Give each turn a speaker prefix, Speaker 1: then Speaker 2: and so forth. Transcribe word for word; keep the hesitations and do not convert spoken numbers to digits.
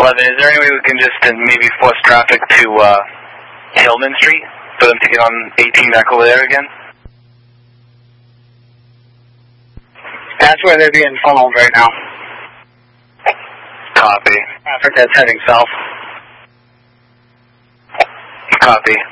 Speaker 1: eleven, is there any way we can just uh, maybe force traffic to uh, Hillman Street for them to get on eighteen back over there again?
Speaker 2: That's where they're being funneled right now.
Speaker 1: Copy.
Speaker 2: Traffic that's heading south.
Speaker 1: Copy.